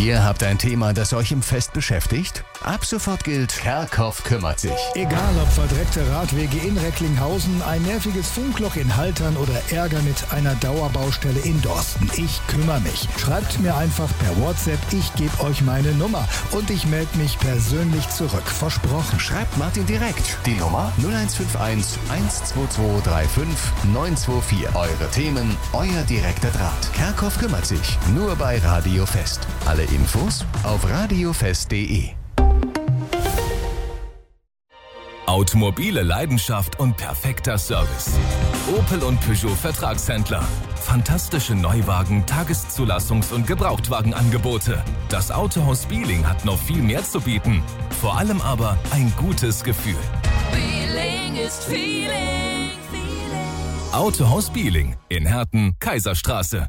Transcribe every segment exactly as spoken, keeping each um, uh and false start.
Ihr habt ein Thema, das euch im Fest beschäftigt? Ab sofort gilt, Kerkhoff kümmert sich. Egal ob verdreckte Radwege in Recklinghausen, ein nerviges Funkloch in Haltern oder Ärger mit einer Dauerbaustelle in Dorsten. Ich kümmere mich. Schreibt mir einfach per WhatsApp, ich gebe euch meine Nummer und ich melde mich persönlich zurück. Versprochen. Schreibt Martin direkt. Die Nummer null eins fünf eins, eins zwei zwei drei fünf neun zwei vier. Eure Themen, euer direkter Draht. Kerkhoff kümmert sich. Nur bei Radio Fest. Alle Infos auf radiofest punkt de. Automobile Leidenschaft und perfekter Service. Opel und Peugeot Vertragshändler. Fantastische Neuwagen, Tageszulassungs- und Gebrauchtwagenangebote. Das Autohaus Bieling hat noch viel mehr zu bieten. Vor allem aber ein gutes Gefühl. Bieling ist Feeling. Feeling. Autohaus Bieling in Herten, Kaiserstraße.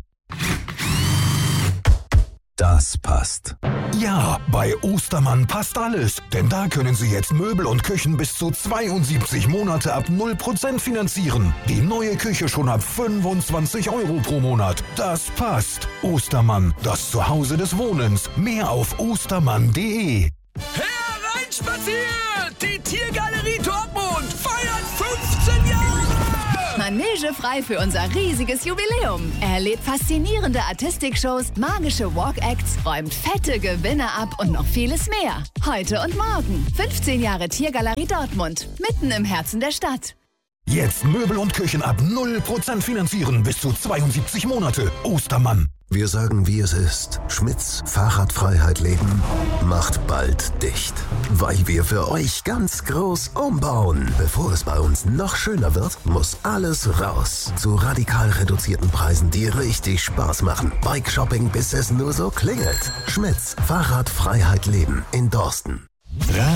Das passt. Ja, bei Ostermann passt alles. Denn da können Sie jetzt Möbel und Küchen bis zu zweiundsiebzig Monate ab null Prozent finanzieren. Die neue Küche schon ab fünfundzwanzig Euro pro Monat. Das passt. Ostermann, das Zuhause des Wohnens. Mehr auf ostermann punkt de. Hereinspaziert! Die Tiergalerie Dortmund feiert fünfzehn Jahre! Manege frei für unser riesiges Jubiläum. Erlebt faszinierende Artistikshows, magische Walk-Acts, räumt fette Gewinne ab und noch vieles mehr. Heute und morgen. fünfzehn Jahre Tiergalerie Dortmund. Mitten im Herzen der Stadt. Jetzt Möbel und Küchen ab null Prozent finanzieren bis zu zweiundsiebzig Monate. Ostermann. Wir sagen, wie es ist. Schmitz Fahrradfreiheit Leben macht bald dicht. Weil wir für euch ganz groß umbauen. Bevor es bei uns noch schöner wird, muss alles raus. Zu radikal reduzierten Preisen, die richtig Spaß machen. Bike-Shopping, bis es nur so klingelt. Schmitz Fahrradfreiheit Leben in Dorsten.